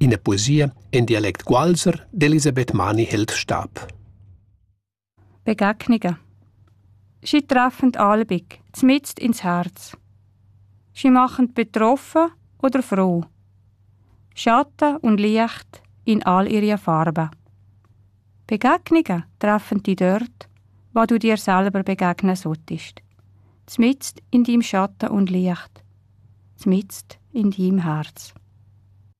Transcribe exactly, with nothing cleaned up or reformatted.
in der Poesie in Dialekt Gualser d'Elisabeth Mani hält Stab. Begegnungen. Sie treffen albig, zmitzt ins Herz. Sie machen betroffen oder froh. Schatten und Licht in all ihren Farben. Begegnungen treffen dich dort, wo du dir selber begegnen solltest. Zmitzt in deinem Schatten und Licht. Zmitzt in deinem Herz.